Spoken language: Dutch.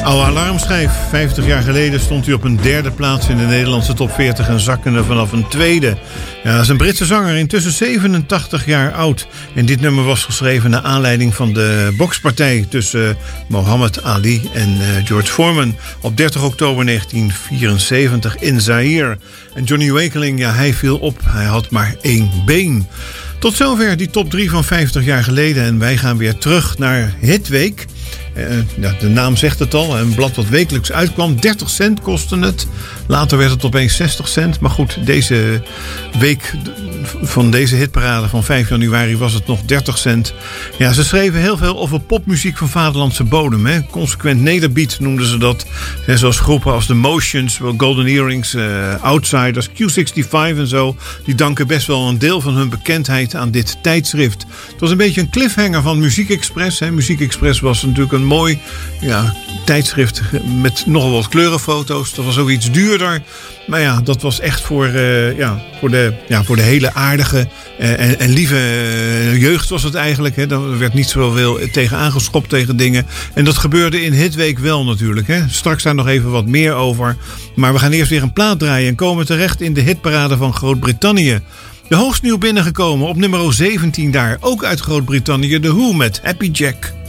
Oude alarmschijf. 50 jaar geleden stond hij op een derde plaats in de Nederlandse top 40 en zakkende vanaf een tweede. Ja, dat is een Britse zanger, intussen 87 jaar oud. En dit nummer was geschreven naar aanleiding van de bokspartij tussen Muhammad Ali en George Foreman op 30 oktober 1974 in Zaire. En Johnny Wakeling, ja, hij viel op. Hij had maar 1 been. Tot zover die top 3 van 50 jaar geleden. En wij gaan weer terug naar Hitweek. De naam zegt het al, een blad wat wekelijks uitkwam. 30 cent kostte het. Later werd het opeens 60 cent. Maar goed, deze week van deze hitparade van 5 januari was het nog 30 cent. Ja, ze schreven heel veel over popmuziek van vaderlandse bodem. Hè. Consequent nederbeat noemden ze dat. Zoals groepen als The Motions, Golden Earrings, Outsiders, Q65 en zo. Die danken best wel een deel van hun bekendheid aan dit tijdschrift. Het was een beetje een cliffhanger van Muziek Express. Hè. Muziek Express was natuurlijk een mooi tijdschrift met nogal wat kleurenfoto's. Dat was ook iets duurder. Maar ja, dat was echt voor de hele aardige en lieve jeugd was het eigenlijk. Hè. Er werd niet zoveel tegen aangeschopt tegen dingen. En dat gebeurde in Hitweek wel natuurlijk. Hè. Straks daar nog even wat meer over. Maar we gaan eerst weer een plaat draaien en komen terecht in de hitparade van Groot-Brittannië. De hoogst nieuw binnengekomen op nummer 17 daar. Ook uit Groot-Brittannië, The Who met Happy Jack.